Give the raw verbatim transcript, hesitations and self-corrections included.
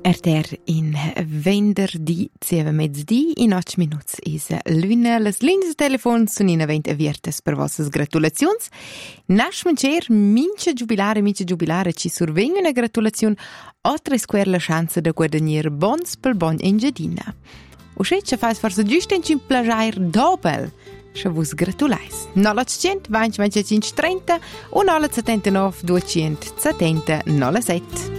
Erter in venerdì zieva mezzodì in otto minuti is l'una. Les linee de telefon sono in avent aviertes per vostre gratulazioni. Nash mancer mince giubilare, mince giubilare ci survengono una gratulazione. Oltre square la chance de guadagnare bons pel bon engiadina. O se ci fai forse giusto in plagiare doppel. Se vos gratulais. nove otto zero zero venti venticinque trenta o nove settantanove duecentosettanta novantasette.